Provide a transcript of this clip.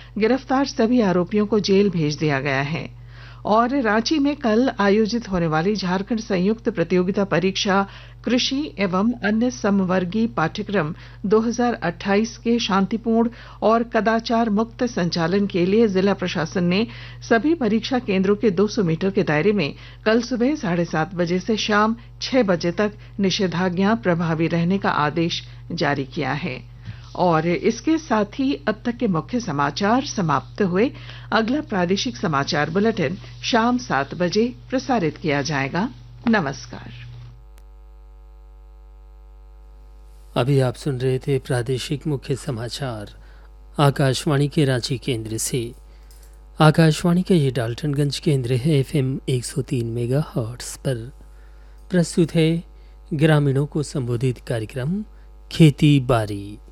गिरफ्तार सभी आरोपियों को जेल भेज दिया गया है। और रांची में कल आयोजित होने वाली झारखंड संयुक्त प्रतियोगिता परीक्षा कृषि एवं अन्य समवर्गीय पाठ्यक्रम 2028 के शांतिपूर्ण और कदाचार मुक्त संचालन के लिए जिला प्रशासन ने सभी परीक्षा केंद्रों के 200 मीटर के दायरे में कल सुबह 7:30 बजे से शाम 6 बजे तक निषेधाज्ञा प्रभावी रहने का आदेश जारी किया है। और इसके साथ ही अब तक के मुख्य समाचार समाप्त हुए। अगला प्रादेशिक समाचार बुलेटिन शाम 7 बजे प्रसारित किया जाएगा। नमस्कार। अभी आप सुन रहे थे प्रादेशिक मुख्य समाचार आकाशवाणी के रांची केंद्र से। आकाशवाणी का ये डाल्टनगंज केंद्र है। FM 103 मेगाहर्ट्ज पर प्रस्तुत है ग्रामीणों को संबोधित कार्यक्रम खेती बारी।